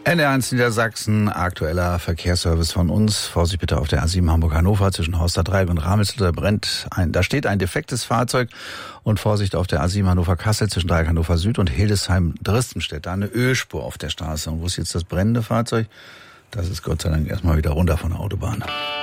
NDR1 Niedersachsen, aktueller Verkehrsservice von uns. Vorsicht bitte auf der A7 Hamburg-Hannover zwischen Horsterdreieck und Ramelsl. Da steht ein defektes Fahrzeug. Und Vorsicht auf der A7 Hannover-Kassel zwischen Dreieck Hannover Süd und Hildesheim-Dristenstedt. Da eine Ölspur auf der Straße. Und wo ist jetzt das brennende Fahrzeug? Das ist Gott sei Dank erstmal wieder runter von der Autobahn.